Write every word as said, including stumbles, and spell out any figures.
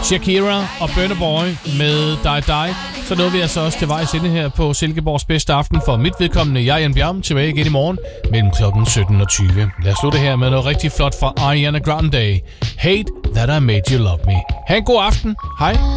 Shakira og Burna Boy med Die Die. Så nåede vi altså også til vejs ende her på Silkeborgs bedste aften for mit vedkommende. Jeg er Jan Bjerg, tilbage igen i morgen mellem klokken sytten og tyve. Lad os slutte her med noget rigtig flot fra Ariana Grande. Hate That I Made You Love Me. Ha' en god aften. Hej.